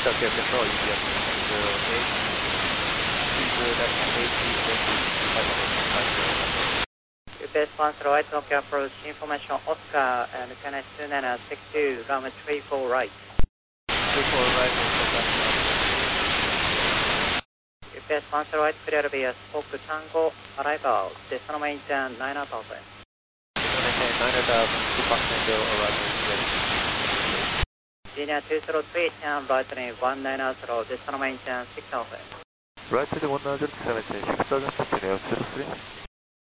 Tokyo Control, UPS 08. Please left-hand 80, UPS 108, Tokyo approach, information Oscar, and KNS 2962, runway 34 right. 34 right, UPS 108, clear via spoke Tango, arrival, destination maintain 9000. Maintain 9000, Tupac Tango, arrival ready. Linear 203, turn right lane 190, destination maintain 6000. Right to the 190, 6000, continue 03.